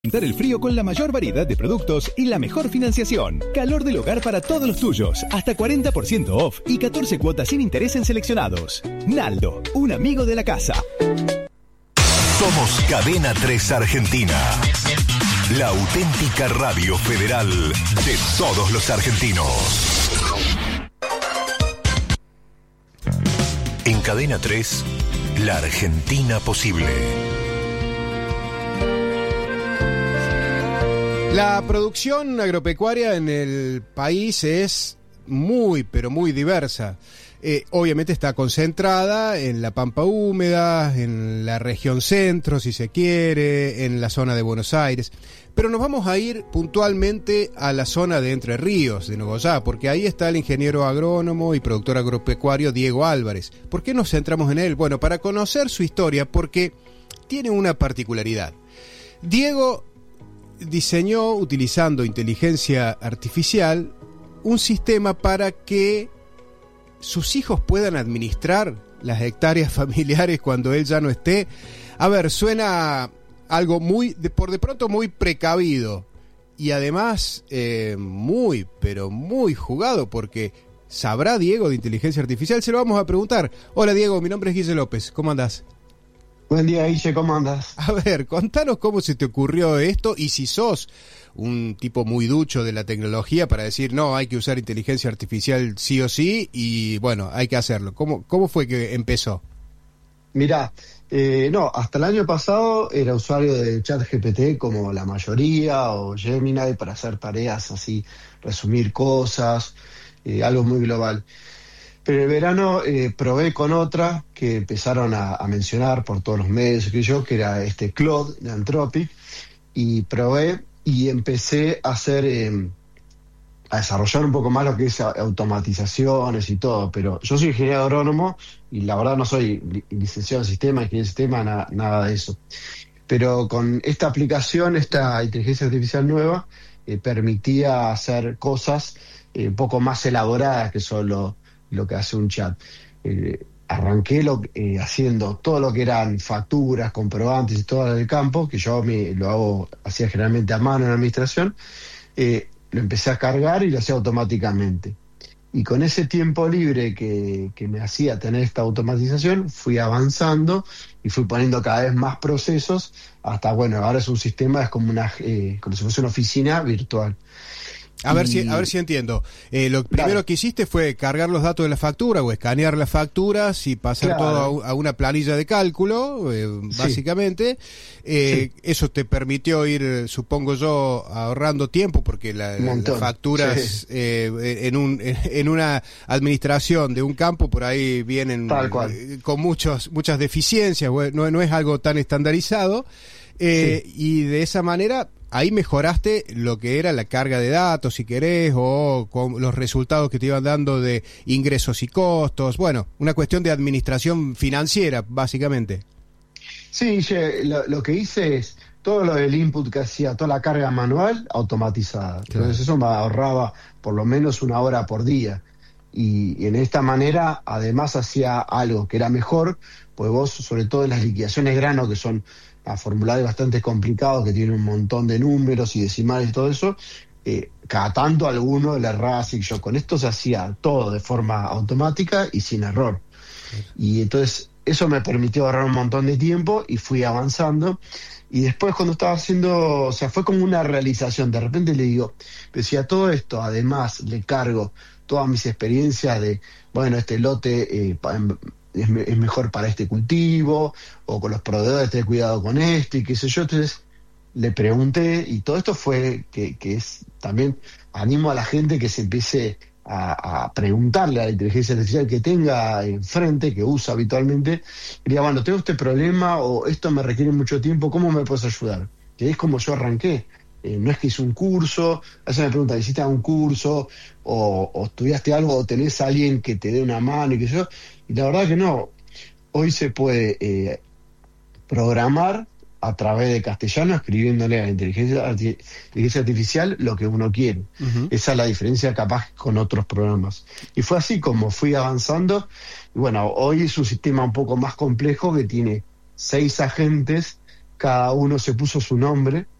El frío con la mayor variedad de productos y la mejor financiación. Calor del hogar para todos los tuyos. Hasta 40% off y 14 cuotas sin interés en seleccionados. Naldo, un amigo de la casa. Somos Cadena 3 Argentina. La auténtica radio federal de todos los argentinos. En Cadena 3, la Argentina posible. La producción agropecuaria en el país es muy, pero muy diversa. Obviamente está concentrada en la Pampa Húmeda, en la región centro, si se quiere, en la zona de Buenos Aires. Pero nos vamos a ir puntualmente a la zona de Entre Ríos, de Nogoyá, porque ahí está el ingeniero agrónomo y productor agropecuario Diego Álvarez. ¿Por qué nos centramos en él? Bueno, para conocer su historia, porque tiene una particularidad. Diego diseñó, utilizando inteligencia artificial, un sistema para que sus hijos puedan administrar las hectáreas familiares cuando él ya no esté. A ver, suena algo por de pronto muy precavido y además muy, pero muy jugado, porque ¿sabrá Diego de inteligencia artificial? Se lo vamos a preguntar. Hola Diego, mi nombre es Guille López, ¿cómo andás? Buen día, Guille, ¿cómo andas? A ver, contanos cómo se te ocurrió esto y si sos un tipo muy ducho de la tecnología para decir, no, hay que usar inteligencia artificial sí o sí y bueno, hay que hacerlo. ¿Cómo fue que empezó? Mirá, no, hasta el año pasado era usuario de ChatGPT como la mayoría o Gemini para hacer tareas así, resumir cosas, algo muy global. Pero en el verano probé con otra que empezaron a mencionar por todos los medios, que era Claude de Anthropic, y probé y empecé a a desarrollar un poco más lo que es automatizaciones y todo, pero yo soy ingeniero agrónomo y la verdad no soy licenciado en sistemas, ingeniero en sistemas, nada de eso. Pero con esta aplicación, esta inteligencia artificial nueva, permitía hacer cosas un poco más elaboradas que solo lo que hace un chat. Arranqué haciendo todo lo que eran facturas, comprobantes y todo del campo, que yo hacía generalmente a mano en la administración, lo empecé a cargar y lo hacía automáticamente. Y con ese tiempo libre que me hacía tener esta automatización, fui avanzando y fui poniendo cada vez más procesos, hasta, bueno, ahora es un sistema, es como como si fuese una oficina virtual. A ver si entiendo. Lo primero que hiciste fue cargar los datos de la factura o escanear las facturas y pasar todo a una planilla de cálculo, básicamente. Sí. Eso te permitió ir, supongo yo, ahorrando tiempo, porque las facturas en una administración de un campo por ahí vienen con muchas deficiencias, no es algo tan estandarizado. Y de esa manera ahí mejoraste lo que era la carga de datos, si querés, o con los resultados que te iban dando de ingresos y costos. Bueno, una cuestión de administración financiera, básicamente. Sí, lo que hice es todo lo del input que hacía, toda la carga manual, automatizada. Claro. Entonces eso me ahorraba por lo menos 1 hora por día. Y en esta manera, además, hacía algo que era mejor, pues vos, sobre todo en las liquidaciones grano, que son formularios bastante complicados, que tienen un montón de números y decimales y todo eso, cada tanto alguno le erraba, así que yo con esto se hacía todo de forma automática y sin error. Y entonces eso me permitió ahorrar un montón de tiempo y fui avanzando. Y después cuando estaba haciendo, o sea, fue como una realización, de repente le digo, decía, todo esto, además le cargo todas mis experiencias de, bueno, este lote es mejor para este cultivo, o con los proveedores tener cuidado con esto y qué sé yo. Entonces le pregunté, y todo esto fue que es también, animo a la gente que se empiece a preguntarle a la inteligencia artificial que tenga enfrente, que usa habitualmente, y diga, bueno, tengo este problema o esto me requiere mucho tiempo, ¿cómo me puedes ayudar? Que es como yo arranqué. No es que hice un curso, a veces me preguntan, ¿hiciste un curso o estudiaste algo o tenés a alguien que te dé una mano y qué sé yo? Y la verdad que no. Hoy se puede programar a través de castellano, escribiéndole a la inteligencia artificial lo que uno quiere. Uh-huh. Esa es la diferencia capaz con otros programas. Y fue así como fui avanzando. Y bueno, hoy es un sistema un poco más complejo que tiene 6 agentes, cada uno se puso su nombre,